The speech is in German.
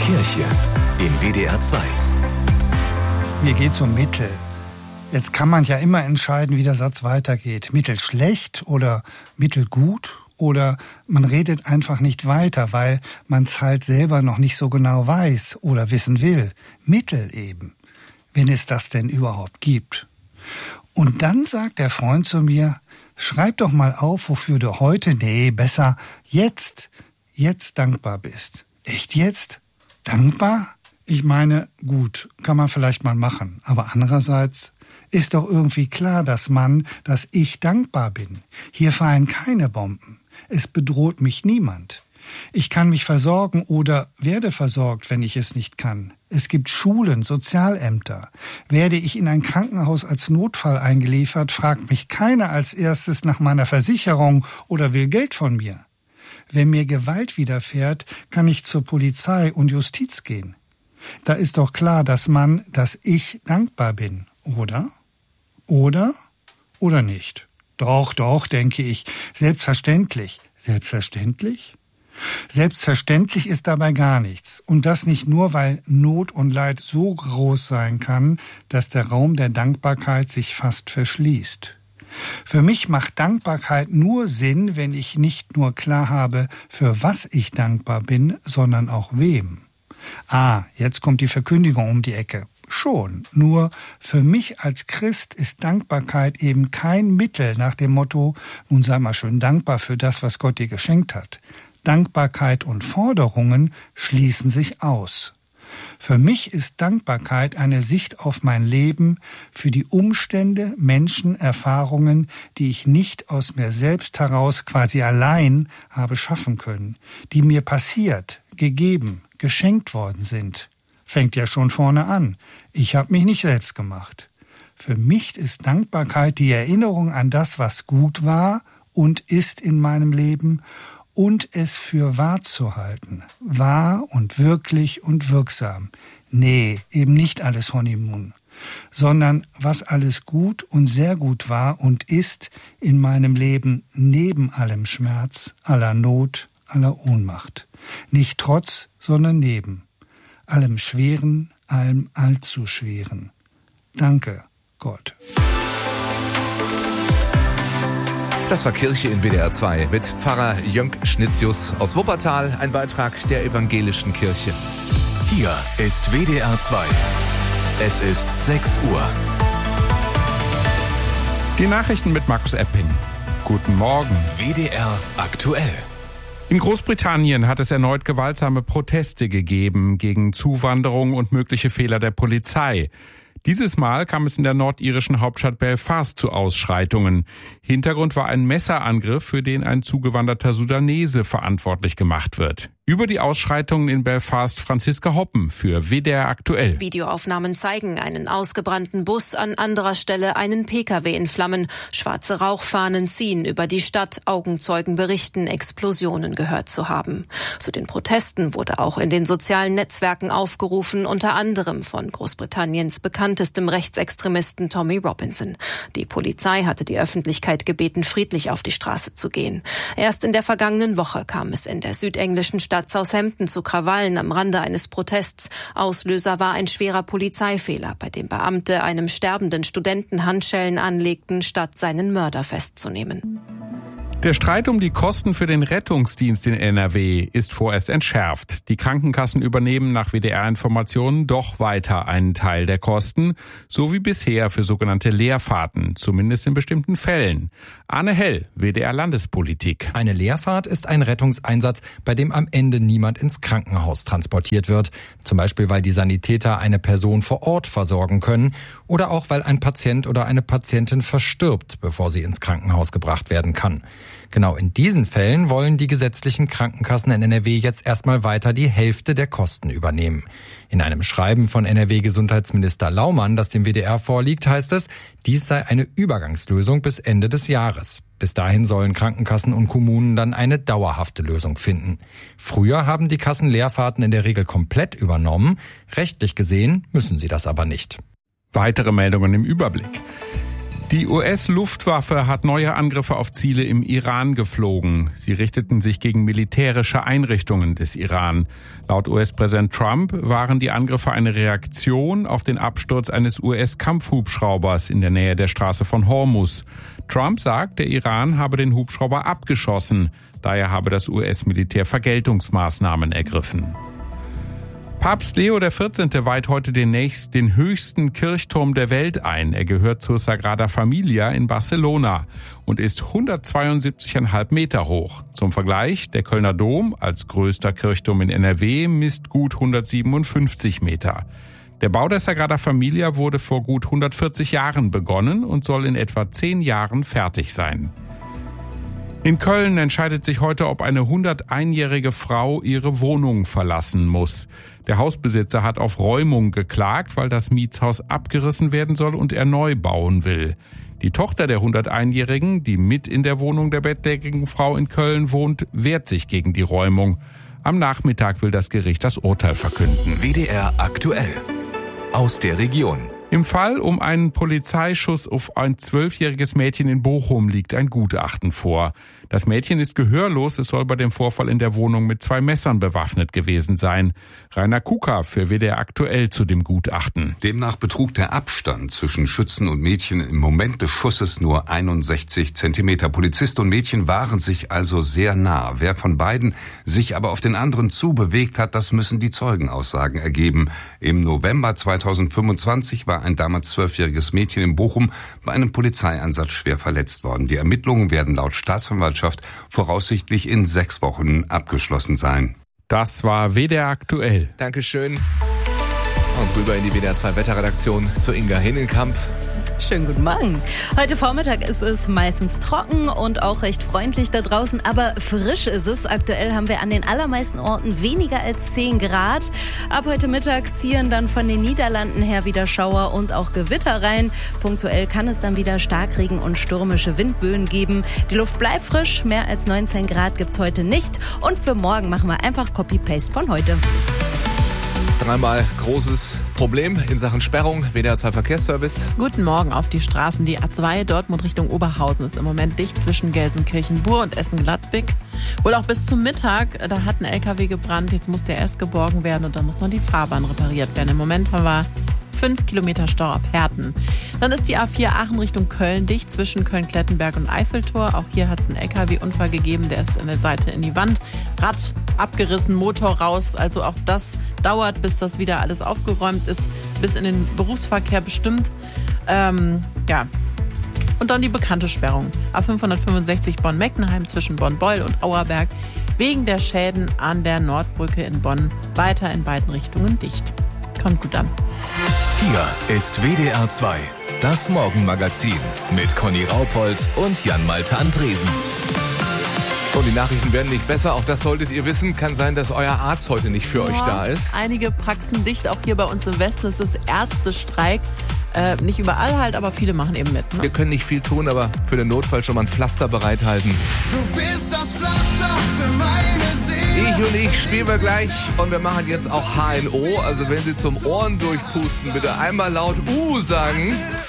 Kirche in WDR 2. Mir geht's um Mittel. Jetzt kann man ja immer entscheiden, wie der Satz weitergeht. Mittel schlecht oder Mittel gut? Oder man redet einfach nicht weiter, weil man es halt selber noch nicht so genau weiß oder wissen will. Mittel eben, wenn es das denn überhaupt gibt. Und dann sagt der Freund zu mir, schreib doch mal auf, wofür du heute, besser jetzt dankbar bist. Echt jetzt? Dankbar? Ich meine, gut, kann man vielleicht mal machen. Aber andererseits ist doch irgendwie klar, dass ich dankbar bin. Hier fallen keine Bomben. Es bedroht mich niemand. Ich kann mich versorgen oder werde versorgt, wenn ich es nicht kann. Es gibt Schulen, Sozialämter. Werde ich in ein Krankenhaus als Notfall eingeliefert, fragt mich keiner als erstes nach meiner Versicherung oder will Geld von mir. Wenn mir Gewalt widerfährt, kann ich zur Polizei und Justiz gehen. Da ist doch klar, dass ich dankbar bin, oder? Oder nicht? Doch, denke ich. Selbstverständlich. Selbstverständlich? Selbstverständlich ist dabei gar nichts. Und das nicht nur, weil Not und Leid so groß sein kann, dass der Raum der Dankbarkeit sich fast verschließt. Für mich macht Dankbarkeit nur Sinn, wenn ich nicht nur klar habe, für was ich dankbar bin, sondern auch wem. Jetzt kommt die Verkündigung um die Ecke. Schon, nur für mich als Christ ist Dankbarkeit eben kein Mittel nach dem Motto, nun sei mal schön dankbar für das, was Gott dir geschenkt hat. Dankbarkeit und Forderungen schließen sich aus. Für mich ist Dankbarkeit eine Sicht auf mein Leben, für die Umstände, Menschen, Erfahrungen, die ich nicht aus mir selbst heraus quasi allein habe schaffen können, die mir passiert, gegeben, geschenkt worden sind. Fängt ja schon vorne an. Ich habe mich nicht selbst gemacht. Für mich ist Dankbarkeit die Erinnerung an das, was gut war und ist in meinem Leben und es für wahr zu halten. Wahr und wirklich und wirksam. Eben nicht alles Honeymoon, sondern was alles gut und sehr gut war und ist in meinem Leben neben allem Schmerz, aller Not, aller Ohnmacht. Nicht trotz, sondern neben. Allem Schweren, allem allzu Schweren. Danke, Gott. Das war Kirche in WDR 2 mit Pfarrer Jönk Schnitzius aus Wuppertal, ein Beitrag der evangelischen Kirche. Hier ist WDR 2. Es ist 6 Uhr. Die Nachrichten mit Markus Epping. Guten Morgen. WDR aktuell. In Großbritannien hat es erneut gewaltsame Proteste gegeben gegen Zuwanderung und mögliche Fehler der Polizei. Dieses Mal kam es in der nordirischen Hauptstadt Belfast zu Ausschreitungen. Hintergrund war ein Messerangriff, für den ein zugewanderter Sudanese verantwortlich gemacht wird. Über die Ausschreitungen in Belfast Franziska Hoppen für WDR aktuell. Videoaufnahmen zeigen einen ausgebrannten Bus, an anderer Stelle einen Pkw in Flammen. Schwarze Rauchfahnen ziehen über die Stadt. Augenzeugen berichten, Explosionen gehört zu haben. Zu den Protesten wurde auch in den sozialen Netzwerken aufgerufen, unter anderem von Großbritanniens bekanntestem Rechtsextremisten Tommy Robinson. Die Polizei hatte die Öffentlichkeit gebeten, friedlich auf die Straße zu gehen. Erst in der vergangenen Woche kam es in der südenglischen Stadt Southampton zu Krawallen am Rande eines Protests. Auslöser war ein schwerer Polizeifehler, bei dem Beamte einem sterbenden Studenten Handschellen anlegten, statt seinen Mörder festzunehmen. Der Streit um die Kosten für den Rettungsdienst in NRW ist vorerst entschärft. Die Krankenkassen übernehmen nach WDR-Informationen doch weiter einen Teil der Kosten, so wie bisher für sogenannte Leerfahrten, zumindest in bestimmten Fällen. Arne Hell, WDR Landespolitik. Eine Leerfahrt ist ein Rettungseinsatz, bei dem am Ende niemand ins Krankenhaus transportiert wird. Zum Beispiel, weil die Sanitäter eine Person vor Ort versorgen können oder auch, weil ein Patient oder eine Patientin verstirbt, bevor sie ins Krankenhaus gebracht werden kann. Genau in diesen Fällen wollen die gesetzlichen Krankenkassen in NRW jetzt erstmal weiter die Hälfte der Kosten übernehmen. In einem Schreiben von NRW-Gesundheitsminister Laumann, das dem WDR vorliegt, heißt es, dies sei eine Übergangslösung bis Ende des Jahres. Bis dahin sollen Krankenkassen und Kommunen dann eine dauerhafte Lösung finden. Früher haben die Kassen Leerfahrten in der Regel komplett übernommen. Rechtlich gesehen müssen sie das aber nicht. Weitere Meldungen im Überblick. Die US-Luftwaffe hat neue Angriffe auf Ziele im Iran geflogen. Sie richteten sich gegen militärische Einrichtungen des Iran. Laut US-Präsident Trump waren die Angriffe eine Reaktion auf den Absturz eines US-Kampfhubschraubers in der Nähe der Straße von Hormuz. Trump sagt, der Iran habe den Hubschrauber abgeschossen. Daher habe das US-Militär Vergeltungsmaßnahmen ergriffen. Papst Leo XIV. Weiht heute den höchsten Kirchturm der Welt ein. Er gehört zur Sagrada Familia in Barcelona und ist 172,5 Meter hoch. Zum Vergleich, der Kölner Dom als größter Kirchturm in NRW misst gut 157 Meter. Der Bau der Sagrada Familia wurde vor gut 140 Jahren begonnen und soll in etwa 10 Jahren fertig sein. In Köln entscheidet sich heute, ob eine 101-jährige Frau ihre Wohnung verlassen muss. Der Hausbesitzer hat auf Räumung geklagt, weil das Mietshaus abgerissen werden soll und er neu bauen will. Die Tochter der 101-Jährigen, die mit in der Wohnung der bettlägerigen Frau in Köln wohnt, wehrt sich gegen die Räumung. Am Nachmittag will das Gericht das Urteil verkünden. WDR aktuell. Aus der Region. Im Fall um einen Polizeischuss auf ein 12-jähriges Mädchen in Bochum liegt ein Gutachten vor. Das Mädchen ist gehörlos, es soll bei dem Vorfall in der Wohnung mit 2 Messern bewaffnet gewesen sein. Rainer Kuka für WDR aktuell zu dem Gutachten. Demnach betrug der Abstand zwischen Schützen und Mädchen im Moment des Schusses nur 61 Zentimeter. Polizist und Mädchen waren sich also sehr nah. Wer von beiden sich aber auf den anderen zubewegt hat, das müssen die Zeugenaussagen ergeben. Im November 2025 war ein damals 12-jähriges Mädchen in Bochum bei einem Polizeieinsatz schwer verletzt worden. Die Ermittlungen werden laut Staatsanwaltschaft voraussichtlich in 6 Wochen abgeschlossen sein. Das war WDR aktuell. Dankeschön. Und rüber in die WDR 2 Wetterredaktion zu Inga Hinnenkamp. Schönen guten Morgen. Heute Vormittag ist es meistens trocken und auch recht freundlich da draußen, aber frisch ist es. Aktuell haben wir an den allermeisten Orten weniger als 10 Grad. Ab heute Mittag ziehen dann von den Niederlanden her wieder Schauer und auch Gewitter rein. Punktuell kann es dann wieder Starkregen und stürmische Windböen geben. Die Luft bleibt frisch, mehr als 19 Grad gibt's heute nicht. Und für morgen machen wir einfach Copy-Paste von heute. Dreimal großes Problem in Sachen Sperrung. WDR 2 Verkehrsservice. Guten Morgen auf die Straßen. Die A2 Dortmund Richtung Oberhausen ist im Moment dicht zwischen Gelsenkirchen-Bur und Essen-Gladbeck. Wohl auch bis zum Mittag. Da hat ein LKW gebrannt. Jetzt muss der erst geborgen werden und dann muss noch die Fahrbahn repariert werden. Im Moment haben wir 5 Kilometer Stau ab Herten. Dann ist die A4 Aachen Richtung Köln dicht zwischen Köln-Klettenberg und Eiffeltor. Auch hier hat es einen LKW-Unfall gegeben, der ist an der Seite in die Wand. Rad abgerissen, Motor raus. Also auch das dauert, bis das wieder alles aufgeräumt ist, bis in den Berufsverkehr bestimmt. Und dann die bekannte Sperrung. A565 Bonn-Meckenheim zwischen Bonn-Beul und Auerberg wegen der Schäden an der Nordbrücke in Bonn weiter in beiden Richtungen dicht. Kommt gut an. Hier ist WDR 2, das Morgenmagazin mit Conny Raupold und Jan-Malte Andresen. So, die Nachrichten werden nicht besser, auch das solltet ihr wissen. Kann sein, dass euer Arzt heute nicht für euch da ist. Einige Praxen dicht, auch hier bei uns im Westen ist es Ärztestreik. Nicht überall halt, aber viele machen eben mit. Ne? Wir können nicht viel tun, aber für den Notfall schon mal ein Pflaster bereithalten. Du bist das Pflaster für meine Seele. Ich und ich spielen wir gleich und wir machen jetzt auch HNO. Also wenn Sie zum Ohren durchpusten, bitte einmal laut sagen.